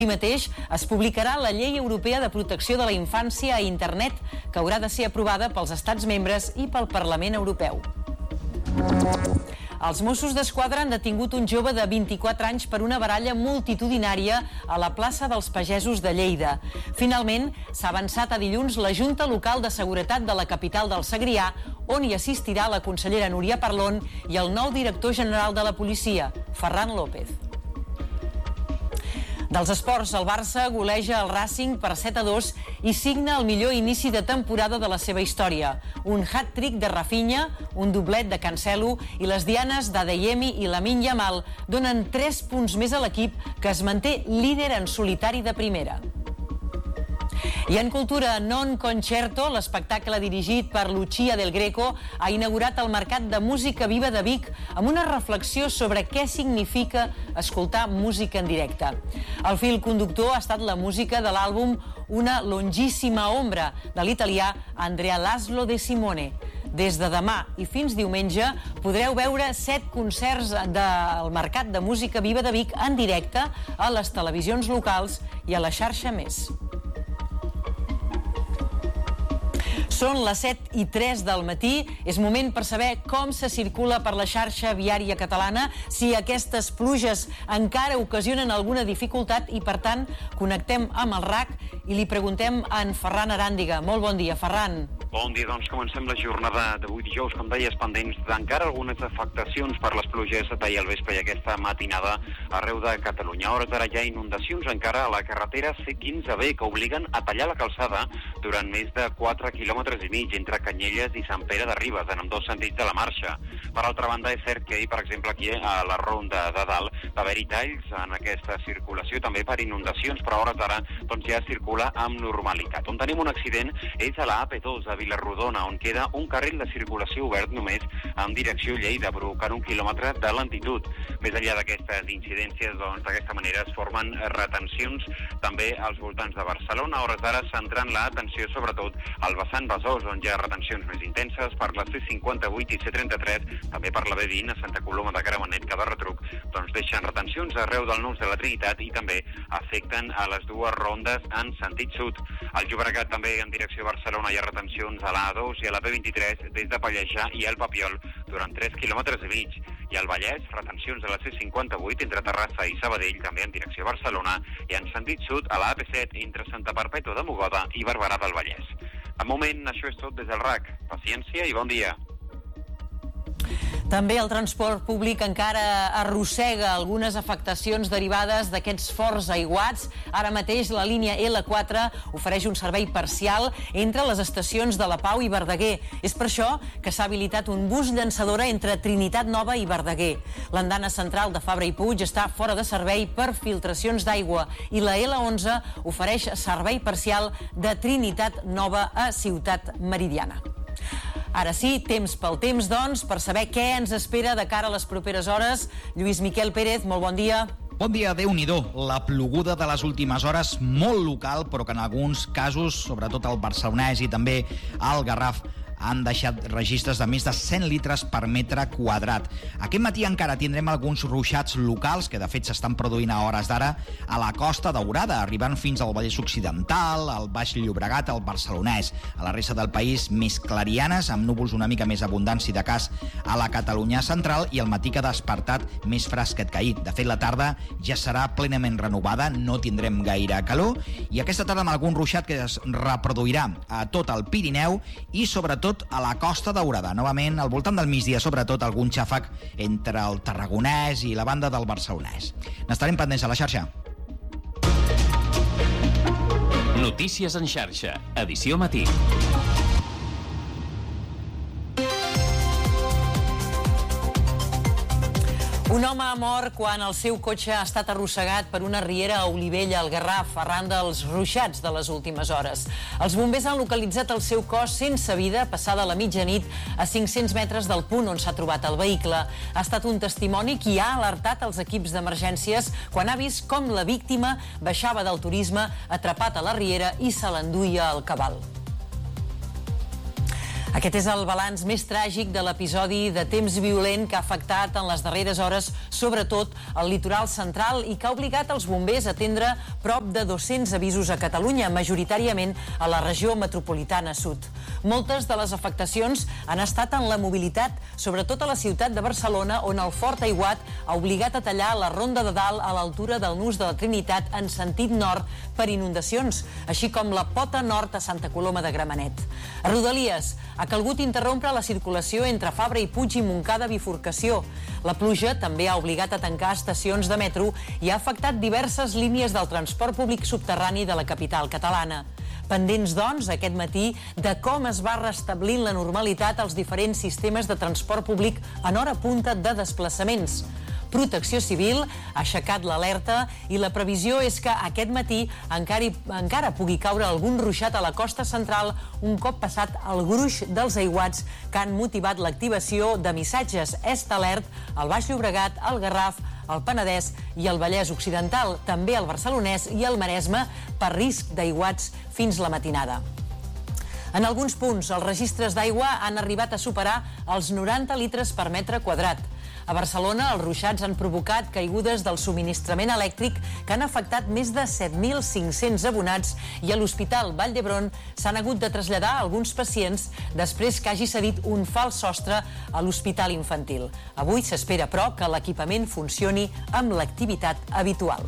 mateix es publicarà la Llei Europea de Protecció de la Infància a Internet, que haurà de ser aprovada pels Estats membres i pel Parlament Europeu. Els Mossos d'Esquadra han detingut un jove de 24 anys per una baralla multitudinària a la plaça dels Pagesos de Lleida. Finalment, s'ha avançat a dilluns la Junta Local de Seguretat de la capital del Segrià, on hi assistirà la consellera Núria Parlon i el nou director general de la policia, Ferran López. Dels esports, el Barça goleja el Racing per 7-2 i signa el millor inici de temporada de la seva història. Un hat-trick de Rafinha, un doblet de Cancelo i les dianes d'Adeyemi i Lamine Yamal donen 3 punts més a l'equip, que es manté líder en solitari de primera. I en cultura, Non Concerto, l'espectacle dirigit per Lucia del Greco, ha inaugurat el Mercat de Música Viva de Vic amb una reflexió sobre què significa escoltar música en directe. El fil conductor ha estat la música de l'àlbum Una longíssima ombra, de l'italià Andrea Laszlo De Simone. Des de demà i fins diumenge podreu veure 7 concerts del Mercat de Música Viva de Vic en directe a les televisions locals i a la xarxa Més. Són les 7:03 del matí. És moment per saber com se circula per la xarxa viària catalana, si aquestes pluges encara ocasionen alguna dificultat i, per tant, connectem amb el RAC i li preguntem a en Ferran Aràndiga. Molt bon dia, Ferran. Bon dia, doncs comencem la jornada d'avui dijous, com deies, pendents d'encara algunes afectacions per les pluges d'ahir al vespre i aquesta matinada arreu de Catalunya. A hores d'ara hi ha inundacions encara a la carretera C15B que obliguen a tallar la calçada durant més de 4 quilòmetres i mig entre Canyelles i Sant Pere de Ribes, en ambdós sentits de la marxa. Per altra banda, és cert que ahir, per exemple, aquí a la Ronda de Dalt va haver-hi talls en aquesta circulació, també per inundacions, però a hores d'ara doncs, ja circula amb normalitat. On tenim un accident és a la AP2 de Vilarrodona, on queda un carril de circulació obert només en direcció Lleida, provocant 1 quilòmetre de lentitud. Més enllà d'aquestes incidències, doncs, d'aquesta manera es formen retencions també als voltants de Barcelona. A hores d'ara centrant l'atenció sobretot al vessant Besòs, on hi ha retencions més intenses per la C58 i C33, també per la B20 a Santa Coloma de Gramenet, que de retruc doncs, deixen retencions arreu del Nus de la Trinitat i també afecten a les dues rondes en sentit sud. Al Llobregat també en direcció a Barcelona hi ha retencions a la A2 i a la B23 des de Pallejà i el Papiol durant 3 quilòmetres i mig. I al Vallès, retencions a la C58 entre Terrassa i Sabadell, també en direcció a Barcelona, i en sentit sud a la AP7 entre Santa Perpètua de Mogoda i Barberà del Vallès. De moment, això és tot des del RAC. Paciència i bon dia. També el transport públic encara arrossega algunes afectacions derivades d'aquests forts aiguats. Ara mateix la línia L4 ofereix un servei parcial entre les estacions de La Pau i Verdaguer. És per això que s'ha habilitat un bus llançadora entre Trinitat Nova i Verdaguer. L'andana central de Fabra i Puig està fora de servei per filtracions d'aigua i la L11 ofereix servei parcial de Trinitat Nova a Ciutat Meridiana. Ara sí, temps pel temps, doncs, per saber què ens espera de cara a les properes hores. Lluís Miquel Pérez, molt bon dia. Bon dia, Déu-n'hi-do. La ploguda de les últimes hores, molt local, però que en alguns casos, sobretot al Barcelonès i també al Garraf, han deixat registres de més de 100 litres per metre quadrat. Aquest matí encara tindrem alguns ruixats locals, que de fet s'estan produint a hores d'ara a la Costa Daurada, arribant fins al Vallès Occidental, al Baix Llobregat, al Barcelonès. A la resta del país, més clarianes, amb núvols una mica més abundants, si de cas, a la Catalunya central, i al matí que ha despertat més fresquet que ahir. De fet, la tarda ja serà plenament renovada, no tindrem gaire calor, i aquesta tarda amb algun ruixat que es reproduirà a tot el Pirineu i sobretot a la Costa Daurada. Novament, al voltant del migdia, sobretot algun xàfec entre el Tarragonès i la banda del Barcelonès. N'estarem pendents a la xarxa. Notícies en xarxa, edició matí. Un home ha mort quan el seu cotxe ha estat arrossegat per una riera a Olivella, al Garraf, arran dels ruixats de les últimes hores. Els bombers han localitzat el seu cos sense vida passada la mitjanit a 500 metres del punt on s'ha trobat el vehicle. Ha estat un testimoni qui ha alertat els equips d'emergències quan ha vist com la víctima baixava del turisme atrapat a la riera i se l'enduia al cabal. Aquest és el balanç més tràgic de l'episodi de temps violent que ha afectat en les darreres hores, sobretot el litoral central, i que ha obligat els bombers a atendre prop de 200 avisos a Catalunya, majoritàriament a la regió metropolitana sud. Moltes de les afectacions han estat en la mobilitat, sobretot a la ciutat de Barcelona, on el fort aiguat ha obligat a tallar la Ronda de Dalt a l'altura del Nus de la Trinitat en sentit nord per inundacions, així com la pota nord a Santa Coloma de Gramenet. A Rodalies ha calgut interrompre la circulació entre Fabra i Puig i Montcada bifurcació. La pluja també ha obligat a tancar estacions de metro i ha afectat diverses línies del transport públic subterrani de la capital catalana. Pendents, doncs, aquest matí de com es va restablint la normalitat als diferents sistemes de transport públic en hora punta de desplaçaments. Protecció Civil ha aixecat l'alerta i la previsió és que aquest matí encara pugui caure algun ruixat a la costa central un cop passat el gruix dels aiguats que han motivat l'activació de missatges Est Alert al Baix Llobregat, al Garraf, al Penedès i al Vallès Occidental, també al Barcelonès i al Maresme per risc d'aiguats fins la matinada. En alguns punts, els registres d'aigua han arribat a superar els 90 litres per metre quadrat. A Barcelona, els ruixats han provocat caigudes del subministrament elèctric que han afectat més de 7.500 abonats i a l'Hospital Vall d'Hebron s'han hagut de traslladar alguns pacients després que hagi cedit un fals sostre a l'Hospital Infantil. Avui s'espera, però, que l'equipament funcioni amb l'activitat habitual.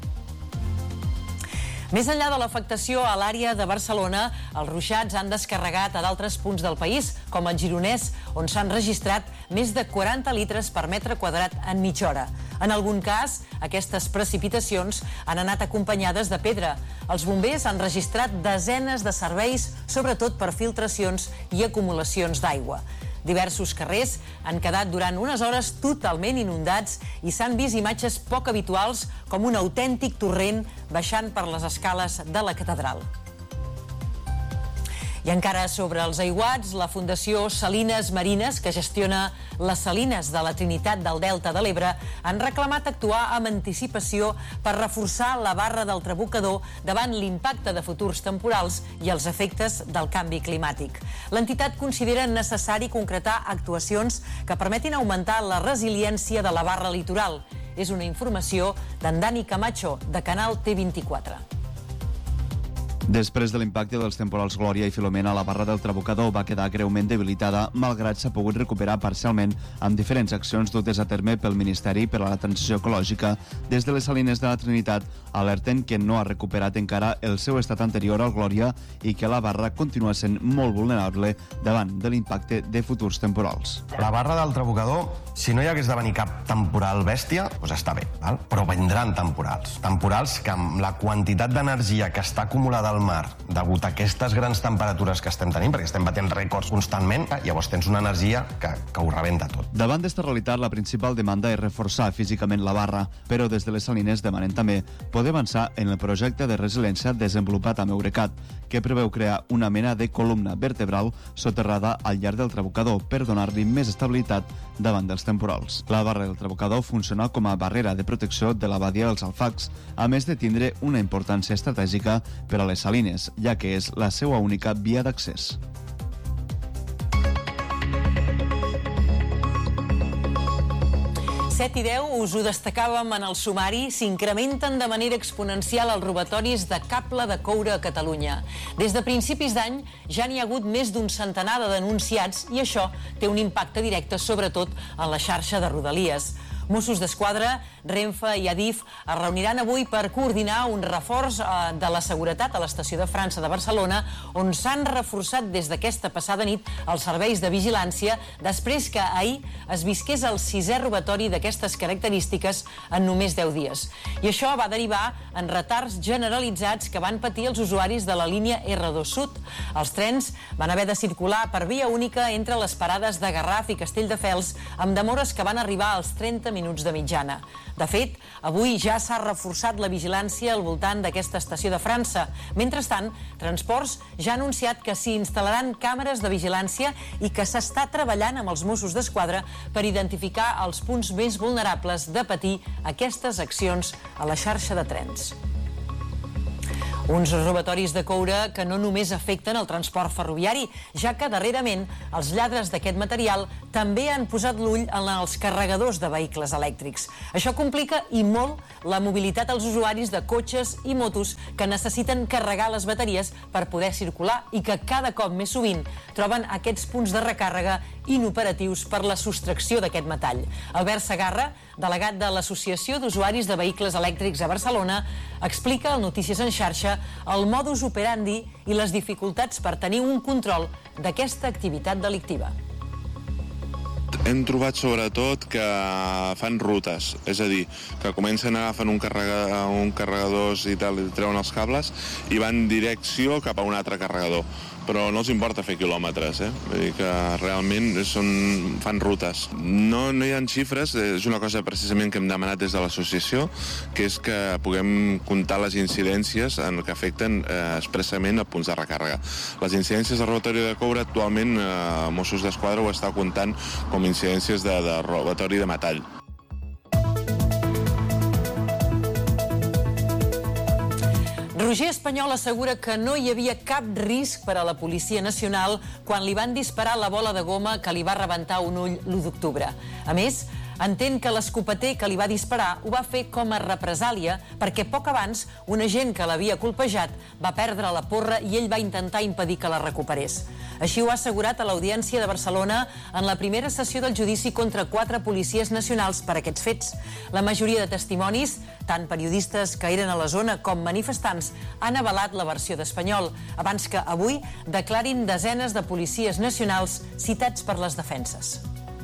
Més enllà de l'afectació a l'àrea de Barcelona, els ruixats han descarregat a d'altres punts del país, com el Gironès, on s'han registrat més de 40 litres per metre quadrat en mitja hora. En algun cas, aquestes precipitacions han anat acompanyades de pedra. Els bombers han registrat desenes de serveis, sobretot per filtracions i acumulacions d'aigua. Diversos carrers han quedat durant unes hores totalment inundats i s'han vist imatges poc habituals com un autèntic torrent baixant per les escales de la catedral. I encara sobre els aiguats, la Fundació Salines Marines, que gestiona les salines de la Trinitat del Delta de l'Ebre, han reclamat actuar amb anticipació per reforçar la barra del Trabucador davant l'impacte de futurs temporals i els efectes del canvi climàtic. L'entitat considera necessari concretar actuacions que permetin augmentar la resiliència de la barra litoral. És una informació d'en Dani Camacho, de Canal T24. Després de l'impacte dels temporals Glòria i Filomena, la barra del Trabucador va quedar greument debilitada, malgrat s'ha pogut recuperar parcialment amb diferents accions dutes a terme pel Ministeri per a la Transició Ecològica. Des de les salines de la Trinitat alerten que no ha recuperat encara el seu estat anterior al Glòria i que la barra continua sent molt vulnerable davant de l'impacte de futurs temporals. La barra del Trabucador, si no hi hagués de venir cap temporal bèstia, doncs està bé, val? Però vindran temporals. Temporals que amb la quantitat d'energia que està acumulada al mar, degut a aquestes grans temperatures que estem tenint, perquè estem batent rècords constantment, llavors tens una energia que ho rebenta tot. Davant d'esta realitat, la principal demanda és reforçar físicament la barra, però des de les salines demanen també poder avançar en el projecte de resiliència desenvolupat amb Eurecat, que preveu crear una mena de columna vertebral soterrada al llarg del Trabucador per donar-li més estabilitat davant dels temporals. La barra del Trabucador funciona com a barrera de protecció de la badia dels Alfacs, a més de tindre una importància estratègica per a les salines, ja que és la seva única via d'accés. Set i 10, us ho destacàvem en el sumari, s'incrementen de manera exponencial els robatoris de cable de coure a Catalunya. Des de principis d'any ja n'hi ha hagut més d'un centenar de denunciats i això té un impacte directe sobretot en la xarxa de Rodalies. Mossos d'Esquadra, Renfe i Adif es reuniran avui per coordinar un reforç de la seguretat a l'estació de França de Barcelona, on s'han reforçat des d'aquesta passada nit els serveis de vigilància després que ahir es visqués el 6è robatori d'aquestes característiques en només 10 dies. I això va derivar en retards generalitzats que van patir els usuaris de la línia R2 Sud. Els trens van haver de circular per via única entre les parades de Garraf i Castelldefels, amb demores que van arribar als 30 minuts de mitjana. De fet, avui ja s'ha reforçat la vigilància al voltant d'aquesta estació de França. Mentrestant, Transports ja ha anunciat que s'hi instal·laran càmeres de vigilància i que s'està treballant amb els Mossos d'Esquadra per identificar els punts més vulnerables de patir aquestes accions a la xarxa de trens. Uns robatoris de coure que no només afecten el transport ferroviari, ja que darrerament els lladres d'aquest material també han posat l'ull en els carregadors de vehicles elèctrics. Això complica i molt la mobilitat als usuaris de cotxes i motos que necessiten carregar les bateries per poder circular i que cada cop més sovint troben aquests punts de recàrrega inoperatius per la sostracció d'aquest metall. Albert Segarra, delegat de l'Associació d'Usuaris de Vehicles Elèctrics a Barcelona, explica al Notícies en Xarxa el modus operandi i les dificultats per tenir un control d'aquesta activitat delictiva. Hem trobat sobretot que fan rutes, és a dir, que comencen a agafar un carregadors i tal, i treuen els cables i van en direcció cap a un altre carregador. Però no els importa fer quilòmetres, Vull dir que realment fan rutes. No hi ha xifres, és una cosa precisament que hem demanat des de l'associació, que és que puguem comptar les incidències que afecten expressament a punts de recàrrega. Les incidències de robatori de coure actualment Mossos d'Esquadra ho està comptant com incidències de robatori de metall. Roger Espanyol assegura que no hi havia cap risc per a la Policia Nacional quan li van disparar la bola de goma que li va rebentar un ull l'1 d'octubre. A més, entén que l'escopeter que li va disparar ho va fer com a represàlia perquè poc abans un agent que l'havia colpejat va perdre la porra i ell va intentar impedir que la recuperés. Així ho ha assegurat a l'Audiència de Barcelona en la primera sessió del judici contra 4 policies nacionals per aquests fets. La majoria de testimonis, tant periodistes que eren a la zona com manifestants, han avalat la versió d'Espanyol, abans que avui declarin desenes de policies nacionals citats per les defenses.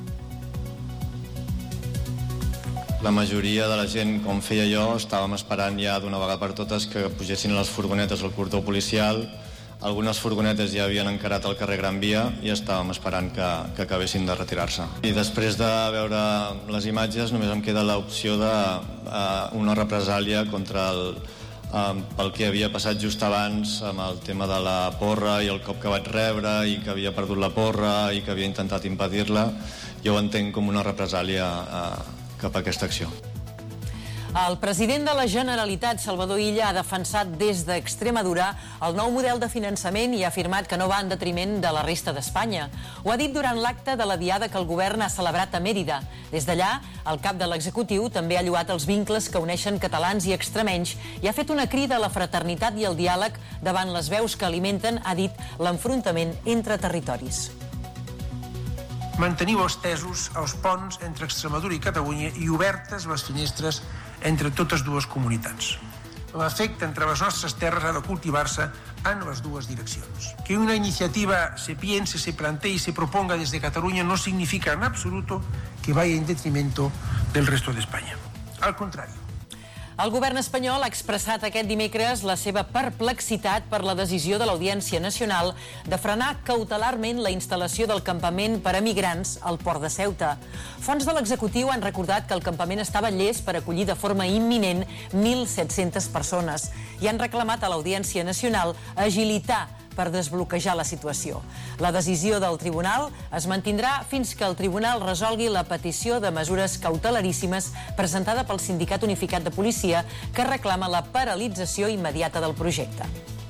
La majoria de la gent, com feia jo, estàvem esperant ja d'una vegada per totes que pugessin les furgonetes al cordó policial. Algunes furgonetes ja havien encarat el carrer Gran Via i estàvem esperant que acabessin de retirar-se. I després de veure les imatges només em queda l'opció d'una represàlia contra pel que havia passat just abans amb el tema de la porra i el cop que vaig rebre i que havia perdut la porra i que havia intentat impedir-la. Jo ho entenc com una represàlia cap a aquesta acció. El president de la Generalitat, Salvador Illa, ha defensat des d'Extremadura el nou model de finançament i ha afirmat que no va en detriment de la resta d'Espanya. Ho ha dit durant l'acte de la diada que el govern ha celebrat a Mèrida. Des d'allà, el cap de l'executiu també ha lloat els vincles que uneixen catalans i extremenys i ha fet una crida a la fraternitat i al diàleg davant les veus que alimenten, ha dit, l'enfrontament entre territoris. Manteniu estesos els ponts entre Extremadura i Catalunya i obertes les finestres entre totes dues comunitats. L'afecte entre les nostres terres ha de cultivar-se en les dues direccions. Que una iniciativa se piense, se plantee y se proponga desde Cataluña no significa en absoluto que vaya en detrimento del resto de España. Al contrario. El govern espanyol ha expressat aquest dimecres la seva perplexitat per la decisió de l'Audiència Nacional de frenar cautelarment la instal·lació del campament per a migrants al port de Ceuta. Fonts de l'executiu han recordat que el campament estava llest per acollir de forma imminent 1.700 persones i han reclamat a l'Audiència Nacional agilitar per desbloquejar la situació. La decisió del tribunal es mantindrà fins que el tribunal resolgui la petició de mesures cautelaríssimes presentada pel Sindicat Unificat de Policia que reclama la paralització immediata del projecte.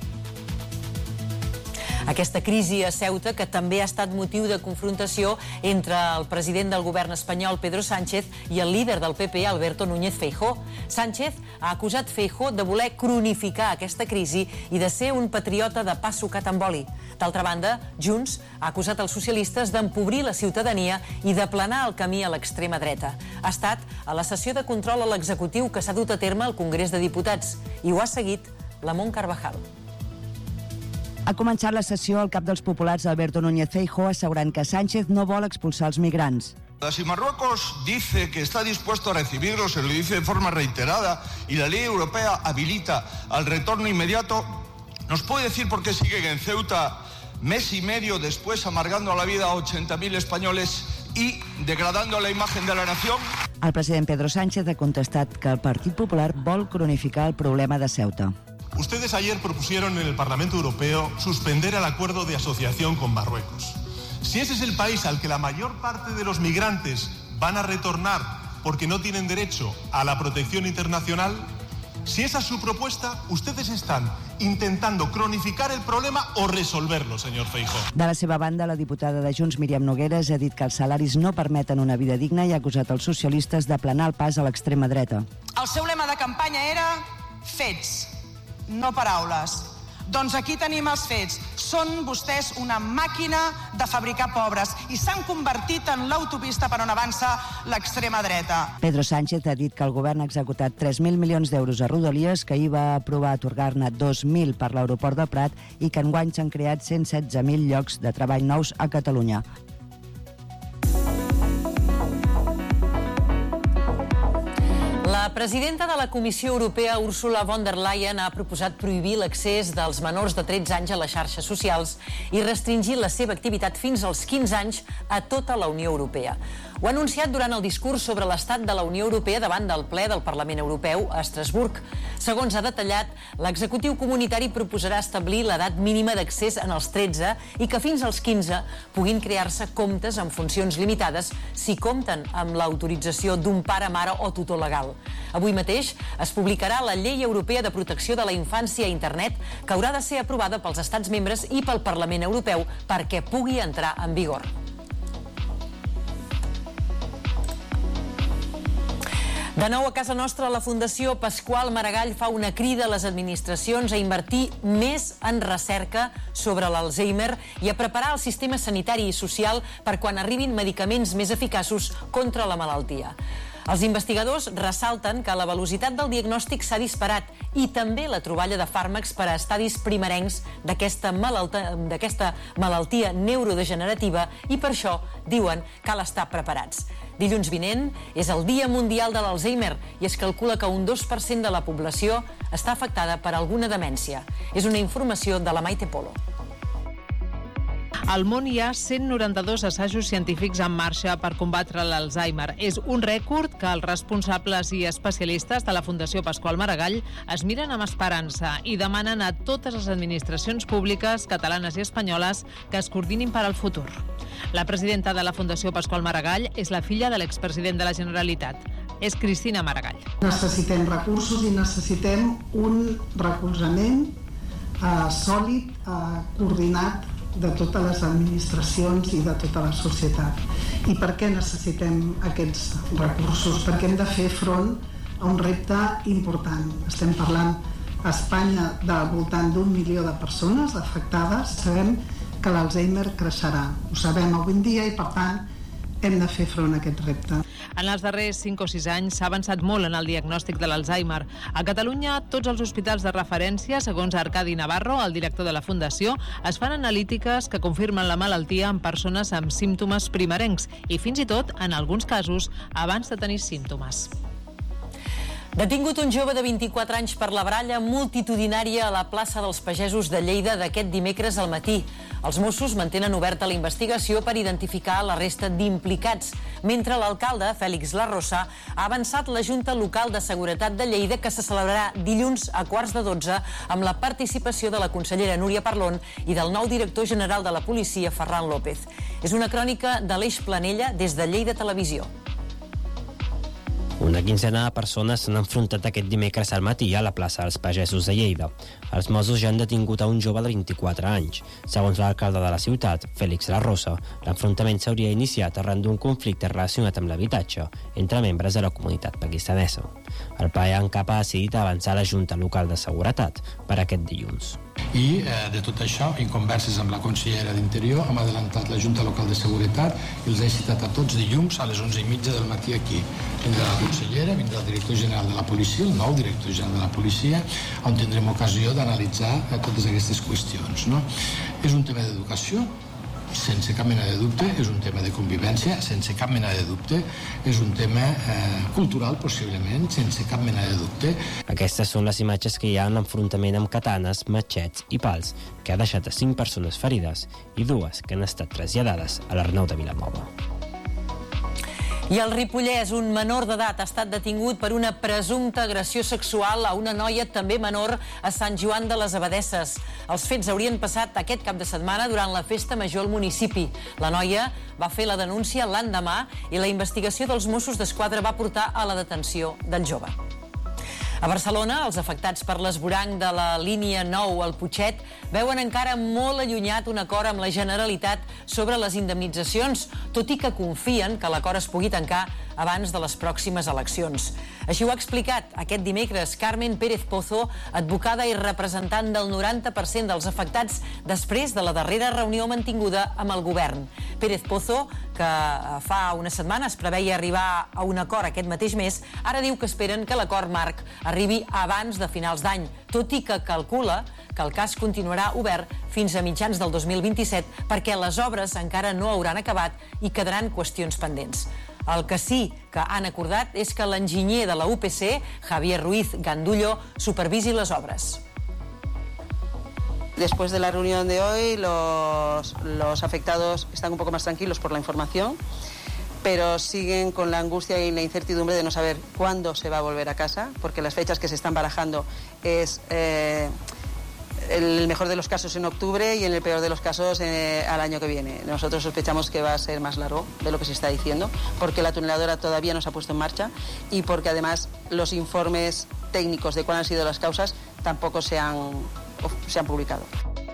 Aquesta crisi a Ceuta, que també ha estat motiu de confrontació entre el president del govern espanyol, Pedro Sánchez, i el líder del PP, Alberto Núñez Feijóo. Sánchez ha acusat Feijóo de voler cronificar aquesta crisi i de ser un patriota de pa sucat amb oli. D'altra banda, Junts ha acusat els socialistes d'empobrir la ciutadania i d'aplanar el camí a l'extrema dreta. Ha estat a la sessió de control a l'executiu que s'ha dut a terme al Congrés de Diputats i ho ha seguit Lamont Carvajal. Ha començat la sessió el cap dels populars Alberto Núñez Feijóo assegurant que Sánchez no vol expulsar els migrants. Si Marruecos dice que está dispuesto a recibirlos, se lo dice de forma reiterada, y la ley europea habilita al retorno inmediato, ¿nos puede decir por qué siguen en Ceuta mes y medio después amargando la vida a 80.000 españoles y degradando la imagen de la nación? El president Pedro Sánchez ha contestat que el Partit Popular vol cronificar el problema de Ceuta. Ustedes ayer propusieron en el Parlamento Europeo suspender el acuerdo de asociación con Marruecos. Si ese es el país al que la mayor parte de los migrantes van a retornar porque no tienen derecho a la protección internacional, Si esa es su propuesta, ustedes están intentando cronificar el problema o resolverlo, señor Feijóo. De la seva banda, la diputada de Junts, Míriam Nogueras, ha dit que els salaris no permeten una vida digna i ha acusat els socialistes d'aplanar el pas a l'extrema dreta. El seu lema de campanya era fets, no paraules. Doncs aquí tenim els fets. Són vostès una màquina de fabricar pobres i s'han convertit en l'autopista per on avança l'extrema dreta. Pedro Sánchez ha dit que el govern ha executat 3.000 milions d'euros a Rodalies, que ahir va aprovar atorgar-ne 2.000 per l'aeroport del Prat i que enguany s'han creat 116.000 llocs de treball nous a Catalunya. La presidenta de la Comissió Europea, Ursula von der Leyen, ha proposat prohibir l'accés dels menors de 13 anys a les xarxes socials i restringir la seva activitat fins als 15 anys a tota la Unió Europea. Ho ha anunciat durant el discurs sobre l'estat de la Unió Europea davant del ple del Parlament Europeu a Estrasburg. Segons ha detallat, l'executiu comunitari proposarà establir l'edat mínima d'accés en els 13 i que fins als 15 puguin crear-se comptes amb funcions limitades si compten amb l'autorització d'un pare, mare o tutor legal. Avui mateix es publicarà la Llei Europea de Protecció de la Infància a Internet, que haurà de ser aprovada pels Estats membres i pel Parlament Europeu perquè pugui entrar en vigor. De nou a casa nostra, la Fundació Pasqual Maragall fa una crida a les administracions a invertir més en recerca sobre l'Alzheimer i a preparar el sistema sanitari i social per quan arribin medicaments més eficaços contra la malaltia. Els investigadors ressalten que la velocitat del diagnòstic s'ha disparat i també la troballa de fàrmacs per a estadis primerencs d'aquesta malaltia neurodegenerativa i per això, diuen, cal estar preparats. Dilluns vinent és el Dia Mundial de l'Alzheimer i es calcula que un 2% de la població està afectada per alguna demència. És una informació de la Maite Polo. Al món hi ha 192 assajos científics en marxa per combatre l'Alzheimer. És un rècord que els responsables i especialistes de la Fundació Pasqual Maragall es miren amb esperança i demanen a totes les administracions públiques catalanes i espanyoles que es coordinin per al futur. La presidenta de la Fundació Pasqual Maragall és la filla de l'expresident de la Generalitat. És Cristina Maragall. Necessitem recursos i necessitem un recolzament sòlid, coordinat de totes les administracions i de tota la societat. I per què necessitem aquests recursos? Perquè hem de fer front a un repte important. Estem parlant a Espanya del voltant d'1 milió de persones afectades. Sabem que l'Alzheimer creixerà. Ho sabem avui en dia i, per tant, hem de fer front a aquest repte. En els darrers 5 o 6 anys s'ha avançat molt en el diagnòstic de l'Alzheimer. A Catalunya, tots els hospitals de referència, segons Arcadi Navarro, el director de la Fundació, es fan analítiques que confirmen la malaltia en persones amb símptomes primerencs i fins i tot, en alguns casos, abans de tenir símptomes. Detingut un jove de 24 anys per la baralla multitudinària a la plaça dels Pagesos de Lleida d'aquest dimecres al matí. Els Mossos mantenen oberta la investigació per identificar la resta d'implicats, mentre l'alcalde, Fèlix Larrosa, ha avançat la Junta Local de Seguretat de Lleida, que se celebrarà dilluns a 11:15 amb la participació de la consellera Núria Parlon i del nou director general de la policia, Ferran López. És una crònica d'Aleix Planella des de Lleida Televisió. Una quinzena de persones s'han enfrontat aquest dimecres al matí a la plaça dels Pagesos de Lleida. Els Mossos ja han detingut a un jove de 24 anys. Segons l'alcalde de la ciutat, Fèlix Larrosa, l'enfrontament s'hauria iniciat arran d'un conflicte relacionat amb l'habitatge entre membres de la comunitat pakistanesa. El ple en cap ha decidit avançar la Junta Local de Seguretat per aquest dilluns. I de tot això, en converses amb la consellera d'Interior, hem adelantat la Junta Local de Seguretat i els he citat a tots dilluns a les 11:30 del matí aquí. Vindrà la consellera, vindrà el director general de la policia, el nou director general de la policia, on tindrem ocasió d'analitzar totes aquestes qüestions. No? És un tema d'educació, sense cap mena de dubte, és un tema de convivència, sense cap mena de dubte, és un tema cultural, possiblement, sense cap mena de dubte. Aquestes són les imatges que hi ha en l'enfrontament amb katanes, matxets i pals, que ha deixat a 5 persones ferides i 2 que han estat traslladades a l'Arnau de Vilanova. I al Ripollès, un menor d'edat ha estat detingut per una presumpta agressió sexual a una noia també menor a Sant Joan de les Abadesses. Els fets haurien passat aquest cap de setmana durant la festa major al municipi. La noia va fer la denúncia l'endemà i la investigació dels Mossos d'Esquadra va portar a la detenció del jove. A Barcelona, els afectats per l'esvoranc de la línia 9 al Putxet veuen encara molt allunyat un acord amb la Generalitat sobre les indemnitzacions, tot i que confien que l'acord es pugui tancar abans de les pròximes eleccions. Així ho ha explicat aquest dimecres Carmen Pérez Pozo, advocada i representant del 90% dels afectats després de la darrera reunió mantinguda amb el govern. Pérez Pozo, que fa unes setmanes preveia arribar a un acord aquest mateix mes, ara diu que esperen que l'acord marc arribi abans de finals d'any, tot i que calcula que el cas continuarà obert fins a mitjans del 2027 perquè les obres encara no hauran acabat i quedaran qüestions pendents. El que sí que han acordat és que l'enginyer de la UPC, Javier Ruiz Gandullo, supervisi les obres. Después de la reunión de hoy, los afectados están un poco más tranquilos por la información, pero siguen con la angustia y la incertidumbre de no saber cuándo se va a volver a casa, porque las fechas que se están barajando es el mejor de los casos en octubre y en el peor de los casos al año que viene. Nosotros sospechamos que va a ser más largo de lo que se está diciendo, porque la tuneladora todavía no se ha puesto en marcha y porque además los informes técnicos de cuáles han sido las causas tampoco se han publicado.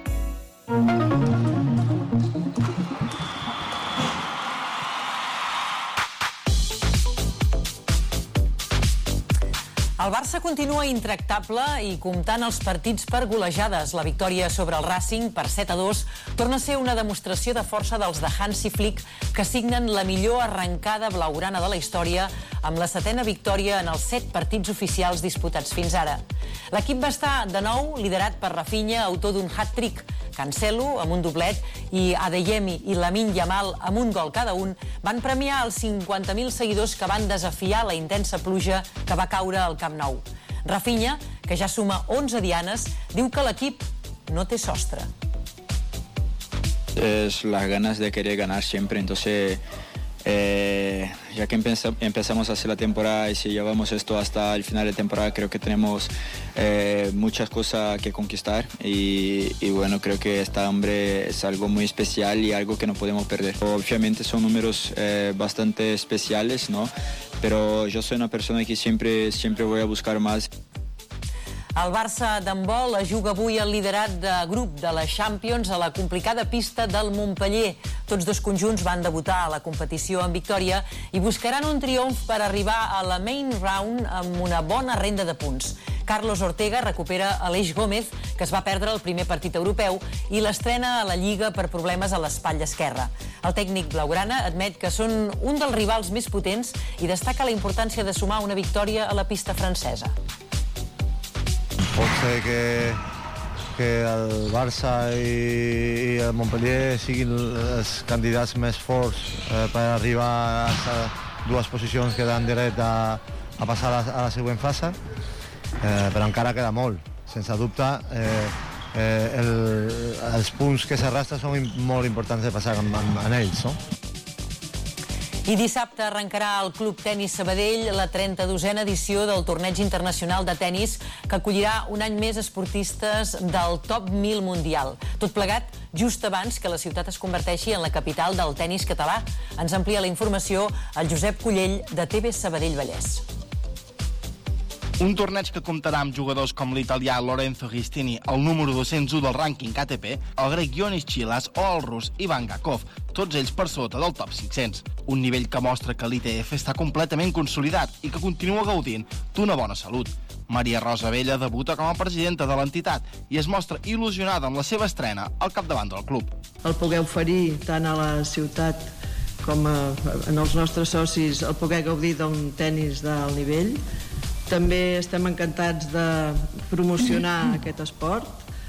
El Barça continua intractable i comptant els partits per golejades. La victòria sobre el Racing per 7-2 torna a ser una demostració de força dels de Hansi Flick, que signen la millor arrencada blaugrana de la història amb la 7a victòria en els 7 partits oficials disputats fins ara. L'equip va estar de nou liderat per Rafinha, autor d'un hat-trick. Cancelo, amb un doblet, i Adeyemi i Lamine Yamal, amb un gol cada un, van premiar els 50.000 seguidors que van desafiar la intensa pluja que va caure al Camp Nou. Rafinha, que ja suma 11 dianes, diu que l'equip no té sostre. Es las ganas de querer ganar siempre, entonces ya que empezamos a hacer la temporada y si llevamos esto hasta el final de temporada, creo que tenemos muchas cosas que conquistar y bueno, creo que este hombre es algo muy especial y algo que no podemos perder. Obviamente son números bastante especiales, ¿no? Pero yo soy una persona que siempre voy a buscar más. El Barça d'handbol juga avui el liderat de grup de la Champions a la complicada pista del Montpeller. Tots dos conjunts van debutar a la competició en victòria i buscaran un triomf per arribar a la main round amb una bona renda de punts. Carlos Ortega recupera Aleix Gómez, que es va perdre el primer partit europeu, i l'estrena a la Lliga per problemes a l'espatlla esquerra. El tècnic blaugrana admet que són un dels rivals més potents i destaca la importància de sumar una victòria a la pista francesa. Pot ser que el Barça i el Montpellier siguin els candidats més forts per arribar a dues posicions que dan dret a passar a la següent fase, però encara queda molt. Sense dubte, els punts que s'arrastren són molt importants de passar en ells, no? I dissabte arrencarà el Club Tenis Sabadell la 32a edició del Torneig Internacional de Tenis, que acollirà un any més esportistes del top 1000 mundial. Tot plegat just abans que la ciutat es converteixi en la capital del tenis català. Ens amplia la informació el Josep Collell, de TV Sabadell Vallès. Un torneig que comptarà amb jugadors com l'italià Lorenzo Gistini, el número 201 del rànquing ATP, el grec Ionis Chilas o el rus Ivan Gakov, tots ells per sota del top 500. Un nivell que mostra que l'ITF està completament consolidat i que continua gaudint d'una bona salut. Maria Rosa Vella debuta com a presidenta de l'entitat i es mostra il·lusionada amb la seva estrena al capdavant del club. El poder oferir tant a la ciutat com en els nostres socis el poder gaudir d'un tenis d'alt nivell. També estem encantats de promocionar aquest esport,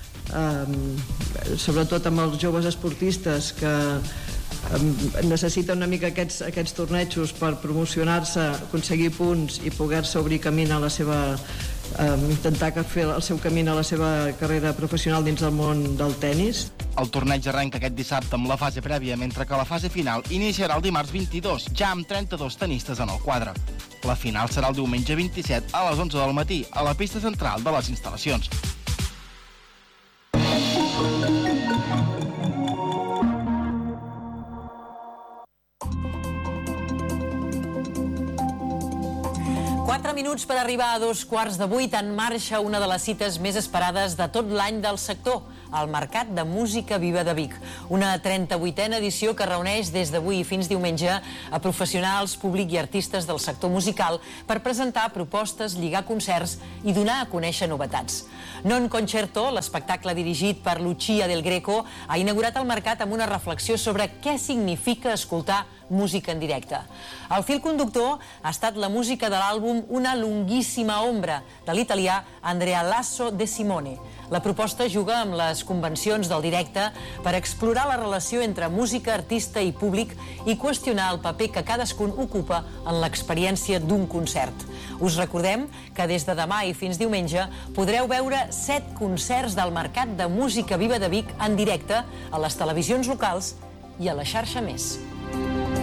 sobretot amb els joves esportistes que necessiten una mica aquests tornejos per promocionar-se, aconseguir punts i poder-se obrir camí a la seva intentar fer el seu camí a la seva carrera professional dins del món del tenis. El torneig arrenca aquest dissabte amb la fase prèvia, mentre que la fase final iniciarà el dimarts 22, ja amb 32 tenistes en el quadre. La final serà el diumenge 27 a les 11 del matí, a la pista central de les instal·lacions. 4 minuts per arribar a 7:15. En marxa una de les cites més esperades de tot l'any del sector, el Mercat de Música Viva de Vic. Una 38a edició que reuneix des d'avui fins diumenge a professionals, públic i artistes del sector musical per presentar propostes, lligar concerts i donar a conèixer novetats. Non Concerto, l'espectacle dirigit per Lucia del Greco, ha inaugurat el mercat amb una reflexió sobre què significa escoltar música en directe. El fil conductor ha estat la música de l'àlbum Una lunguíssima ombra, de l'italià Andrea Lasso De Simone. La proposta juga amb les convencions del directe per explorar la relació entre música, artista i públic i qüestionar el paper que cadascun ocupa en l'experiència d'un concert. Us recordem que des de demà i fins diumenge podreu veure 7 concerts del Mercat de Música Viva de Vic en directe a les televisions locals i a la xarxa Més.